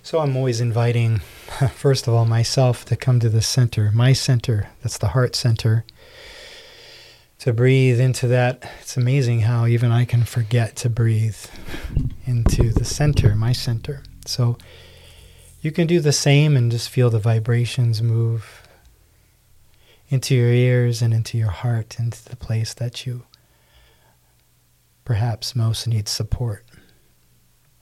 So I'm always inviting, first of all, myself to come to the center, my center, that's the heart center, to breathe into that. It's amazing how even I can forget to breathe into the center, my center. So you can do the same and just feel the vibrations move into your ears and into your heart, into the place that you perhaps most need support.